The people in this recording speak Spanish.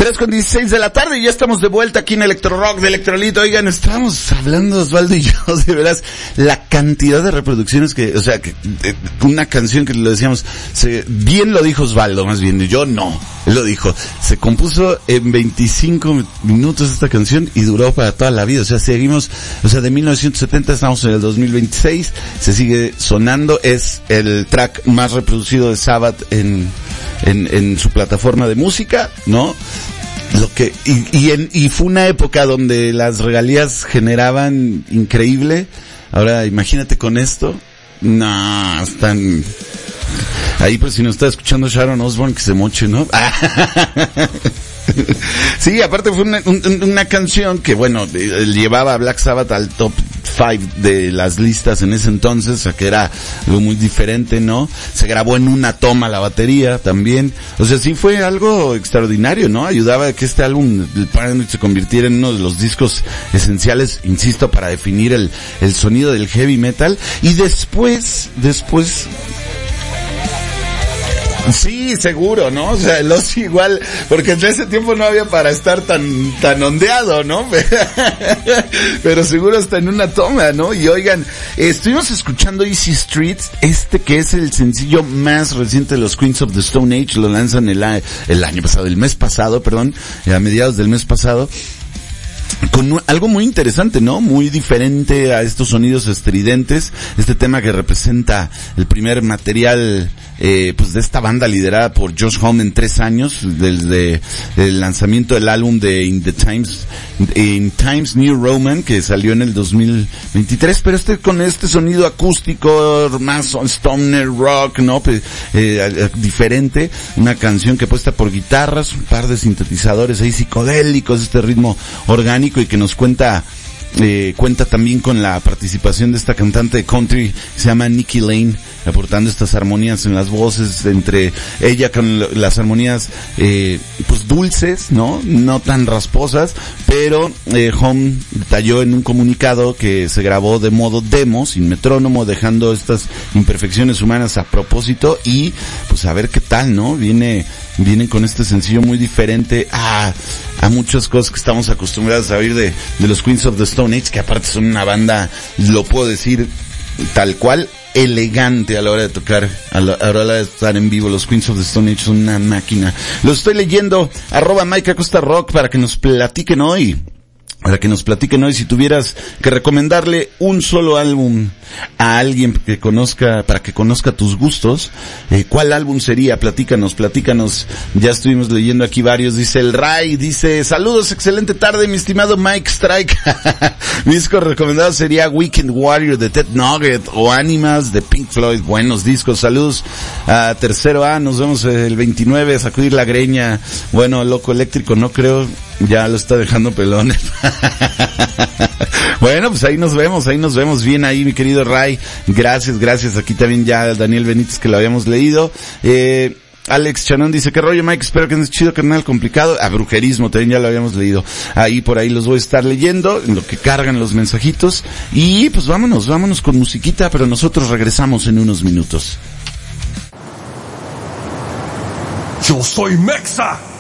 3:16 de la tarde y ya estamos de vuelta aquí en Electro Rock de Electrolito. Oigan, estábamos hablando Osvaldo y yo, de veras, la cantidad de reproducciones que, o sea, que una canción que lo decíamos, bien lo dijo Osvaldo, más bien, yo no, él lo dijo, se compuso en 25 minutos esta canción y duró para toda la vida, o sea, seguimos, o sea, de 1970 estamos en el 2026, se sigue sonando, es el track más reproducido de Sabbath en su plataforma de música, ¿no? Lo que, y fue una época donde las regalías generaban increíble. Ahora, imagínate con esto. No, están, ahí pues si nos está escuchando Sharon Osbourne, que se moche, ¿no? Sí, aparte fue una canción que, bueno, llevaba a Black Sabbath al top 5 de las listas en ese entonces, o sea que era algo muy diferente, ¿no? Se grabó en una toma la batería también, o sea, sí fue algo extraordinario, ¿no? Ayudaba a que este álbum, el Paranoid, se convirtiera en uno de los discos esenciales, insisto, para definir el sonido del heavy metal, y después, sí, seguro, ¿no? O sea, el Ozzy igual, porque en ese tiempo no había para estar tan ondeado, ¿no? Pero seguro está en una toma, ¿no? Y oigan, estuvimos escuchando Easy Streets, que es el sencillo más reciente de los Queens of the Stone Age, lo lanzan el mes pasado, a mediados del mes pasado. Con algo muy interesante, ¿no? Muy diferente a estos sonidos estridentes, este tema que representa el primer material pues de esta banda liderada por Josh Homme en 3 años, desde el lanzamiento del álbum de In Times New Roman, que salió en el 2023, pero con este sonido acústico, más stoner rock, ¿no? Diferente, una canción que puesta por guitarras, un par de sintetizadores ahí psicodélicos, este ritmo orgánico, y que nos cuenta también con la participación de esta cantante de country que se llama Nikki Lane, aportando estas armonías en las voces, entre ella con las armonías pues dulces, no tan rasposas, pero Home detalló en un comunicado que se grabó de modo demo, sin metrónomo, dejando estas imperfecciones humanas a propósito, y pues a ver qué tal, ¿no? Vienen con este sencillo muy diferente a muchas cosas que estamos acostumbrados a oír de los Queens of the Stone Age, que aparte son una banda, lo puedo decir tal cual, elegante a la hora de tocar, a la hora de estar en vivo. Los Queens of the Stone Age son una máquina. Los estoy leyendo, @Mike Acosta Rock, para que nos platiquen hoy. Si tuvieras que recomendarle un solo álbum a alguien que conozca, para que conozca tus gustos, ¿cuál álbum sería? Platícanos. Ya estuvimos leyendo aquí varios. Dice el Ray, saludos, excelente tarde, mi estimado Mike Strike. Mi disco recomendado sería Weekend Warrior de Ted Nugget o Animals de Pink Floyd. Buenos discos, saludos a Tercero A, nos vemos el 29, sacudir la greña. Bueno, Loco Eléctrico no creo, ya lo está dejando pelón. Bueno, pues ahí nos vemos bien ahí, mi querido Ray. Gracias. Aquí también ya Daniel Benítez, que lo habíamos leído. Alex Chanón dice, ¿qué rollo, Mike? Espero que andes chido, carnal, complicado. Brujerismo, también ya lo habíamos leído. Por ahí los voy a estar leyendo, en lo que cargan los mensajitos. Y pues vámonos con musiquita, pero nosotros regresamos en unos minutos. Yo soy Mexa.